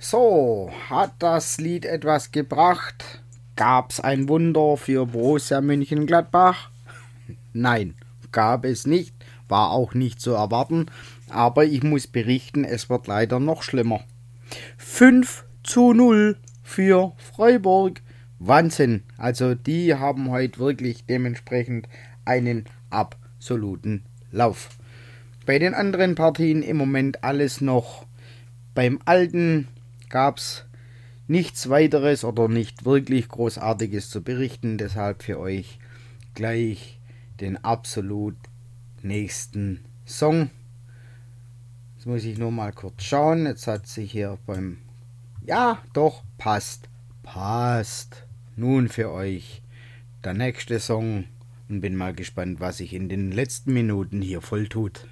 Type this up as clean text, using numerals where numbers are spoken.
So, hat das Lied etwas gebracht? Gab's ein Wunder für Borussia Mönchengladbach? Nein, gab es nicht, war auch nicht zu erwarten, aber ich muss berichten, es wird leider noch schlimmer. 5:0 für Freiburg. Wahnsinn, also die haben heute wirklich dementsprechend einen absoluten Lauf. Bei den anderen Partien im Moment alles noch beim Alten. Gab's nichts weiteres oder nicht wirklich Großartiges zu berichten, deshalb für euch gleich den absolut nächsten Song. Jetzt muss ich nur mal kurz schauen, jetzt hat sich hier beim... Ja, doch, passt. Nun für euch der nächste Song und bin mal gespannt, was sich in den letzten Minuten hier volltut.